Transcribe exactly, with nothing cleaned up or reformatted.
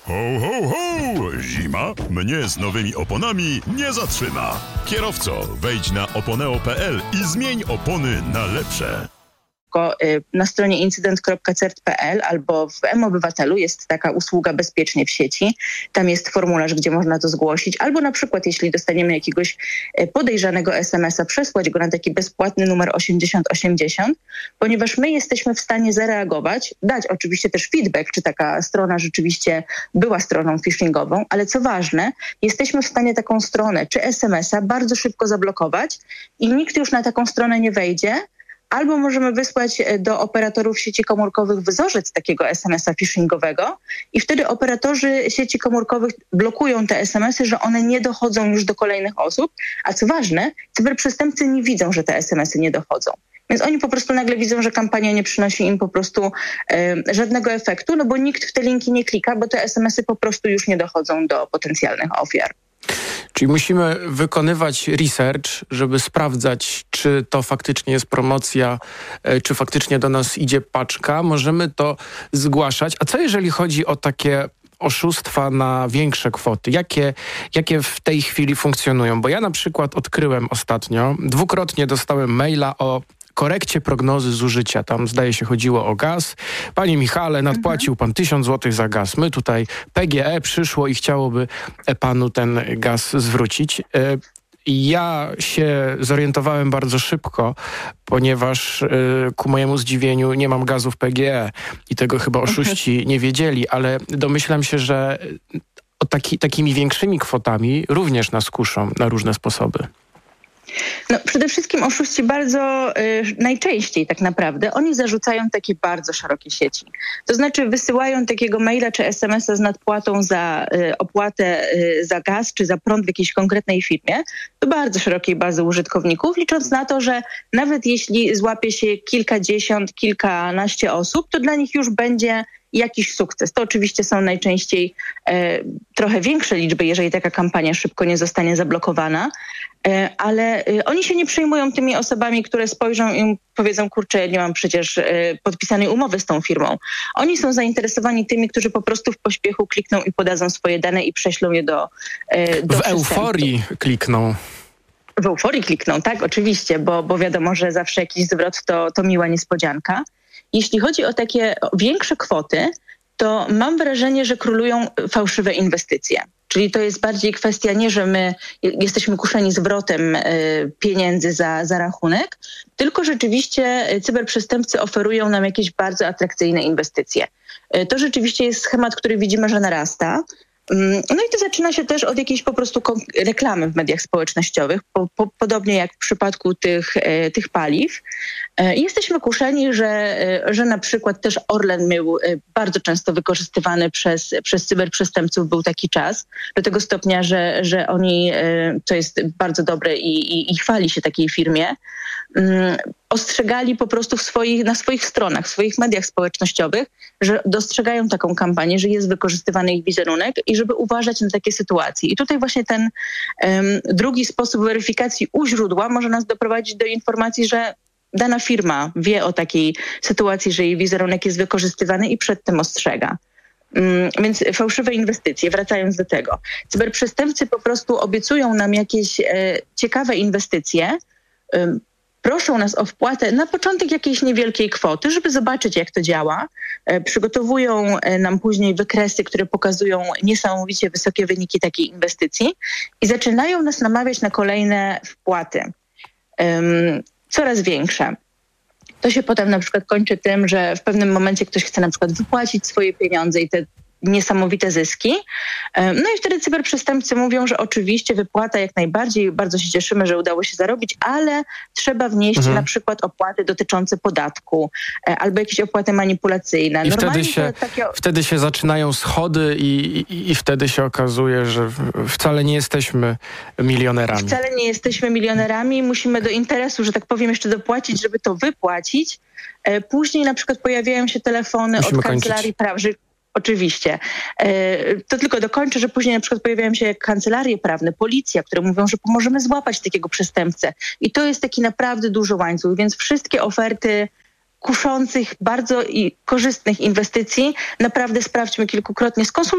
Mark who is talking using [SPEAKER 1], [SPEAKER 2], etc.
[SPEAKER 1] Ho, ho, ho! Zima mnie z nowymi oponami nie zatrzyma. Kierowco, wejdź na oponeo kropka pe el i zmień opony na lepsze.
[SPEAKER 2] Na stronie incydent kropka cert kropka pe el albo w M-Obywatelu jest taka usługa Bezpiecznie w sieci. Tam jest formularz, gdzie można to zgłosić. Albo na przykład, jeśli dostaniemy jakiegoś podejrzanego es em es a, przesłać go na taki bezpłatny numer osiemdziesiąt osiemdziesiąt, ponieważ my jesteśmy w stanie zareagować, dać oczywiście też feedback, czy taka strona rzeczywiście była stroną phishingową, ale co ważne, jesteśmy w stanie taką stronę czy es em es a bardzo szybko zablokować i nikt już na taką stronę nie wejdzie. Albo możemy wysłać do operatorów sieci komórkowych wzorzec takiego es em es a phishingowego i wtedy operatorzy sieci komórkowych blokują te es em esy, że one nie dochodzą już do kolejnych osób. A co ważne, cyberprzestępcy nie widzą, że te es em esy nie dochodzą. Więc oni po prostu nagle widzą, że kampania nie przynosi im po prostu e, żadnego efektu, no bo nikt w te linki nie klika, bo te es em esy po prostu już nie dochodzą do potencjalnych ofiar.
[SPEAKER 3] Czyli musimy wykonywać research, żeby sprawdzać, czy to faktycznie jest promocja, czy faktycznie do nas idzie paczka. Możemy to zgłaszać. A co jeżeli chodzi o takie oszustwa na większe kwoty? Jakie, jakie w tej chwili funkcjonują? Bo ja na przykład odkryłem ostatnio, dwukrotnie dostałem maila o korekcie prognozy zużycia. Tam zdaje się chodziło o gaz. Panie Michale, nadpłacił pan tysiąc złotych za gaz. My tutaj P G E przyszło i chciałoby panu ten gaz zwrócić. Ja się zorientowałem bardzo szybko, ponieważ ku mojemu zdziwieniu nie mam gazu w P G E i tego chyba oszuści nie wiedzieli, ale domyślam się, że o taki, takimi większymi kwotami również nas kuszą na różne sposoby.
[SPEAKER 2] No, przede wszystkim oszuści bardzo y, najczęściej tak naprawdę, oni zarzucają takie bardzo szerokie sieci. To znaczy wysyłają takiego maila czy es em es a z nadpłatą za y, opłatę y, za gaz czy za prąd w jakiejś konkretnej firmie do bardzo szerokiej bazy użytkowników, licząc na to, że nawet jeśli złapie się kilkadziesiąt, kilkanaście osób, to dla nich już będzie jakiś sukces. To oczywiście są najczęściej e, trochę większe liczby, jeżeli taka kampania szybko nie zostanie zablokowana, e, ale e, oni się nie przejmują tymi osobami, które spojrzą i powiedzą, kurczę, nie mam przecież e, podpisanej umowy z tą firmą. Oni są zainteresowani tymi, którzy po prostu w pośpiechu klikną i podadzą swoje dane i prześlą je do, e, do
[SPEAKER 3] W euforii klikną.
[SPEAKER 2] W euforii klikną, tak, oczywiście, bo, bo wiadomo, że zawsze jakiś zwrot to, to miła niespodzianka. Jeśli chodzi o takie większe kwoty, to mam wrażenie, że królują fałszywe inwestycje. Czyli to jest bardziej kwestia nie, że my jesteśmy kuszeni zwrotem y, pieniędzy za, za rachunek, tylko rzeczywiście cyberprzestępcy oferują nam jakieś bardzo atrakcyjne inwestycje. Y, to rzeczywiście jest schemat, który widzimy, że narasta. No i to zaczyna się też od jakiejś po prostu reklamy w mediach społecznościowych, po, po, podobnie jak w przypadku tych, e, tych paliw. E, jesteśmy kuszeni, że, e, że na przykład też Orlen był e, bardzo często wykorzystywany przez, przez cyberprzestępców, był taki czas, do tego stopnia, że, że oni, e, to jest bardzo dobre i, i, i chwali się takiej firmie, mm, ostrzegali po prostu w swoich, na swoich stronach, w swoich mediach społecznościowych, że dostrzegają taką kampanię, że jest wykorzystywany ich wizerunek i żeby uważać na takie sytuacje. I tutaj właśnie ten um, drugi sposób weryfikacji u źródła może nas doprowadzić do informacji, że dana firma wie o takiej sytuacji, że jej wizerunek jest wykorzystywany i przed tym ostrzega. Um, więc fałszywe inwestycje, wracając do tego. Cyberprzestępcy po prostu obiecują nam jakieś e, ciekawe inwestycje, um, proszą nas o wpłatę na początek jakiejś niewielkiej kwoty, żeby zobaczyć, jak to działa. E, przygotowują nam później wykresy, które pokazują niesamowicie wysokie wyniki takiej inwestycji i zaczynają nas namawiać na kolejne wpłaty. Um, coraz większe. To się potem na przykład kończy tym, że w pewnym momencie ktoś chce na przykład wypłacić swoje pieniądze i te niesamowite zyski. No i wtedy cyberprzestępcy mówią, że oczywiście wypłata jak najbardziej, bardzo się cieszymy, że udało się zarobić, ale trzeba wnieść mhm. na przykład opłaty dotyczące podatku albo jakieś opłaty manipulacyjne.
[SPEAKER 3] I wtedy się, takie... wtedy się zaczynają schody i, i, i wtedy się okazuje, że wcale nie jesteśmy milionerami.
[SPEAKER 2] Wcale nie jesteśmy milionerami. Musimy do interesu, że tak powiem, jeszcze dopłacić, żeby to wypłacić. Później na przykład pojawiają się telefony Musimy od kancelarii prawnych. Oczywiście. To tylko dokończę, że później na przykład pojawiają się kancelarie prawne, policja, które mówią, że pomożemy złapać takiego przestępcę. I to jest taki naprawdę duży łańcuch, więc wszystkie oferty kuszących, bardzo i korzystnych inwestycji naprawdę sprawdźmy kilkukrotnie, skonsultujmy